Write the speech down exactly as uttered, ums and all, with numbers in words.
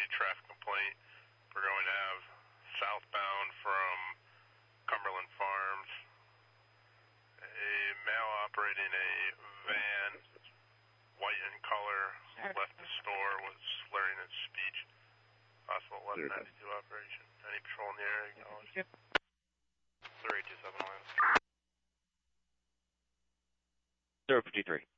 traffic complaint for going to have southbound from Cumberland Farms. A male operating a van, white in color, left the store, was slurring his speech. Possible eleven ninety-two operation. Any patrol in the area? Acknowledged. three two seven one. zero fifty-three.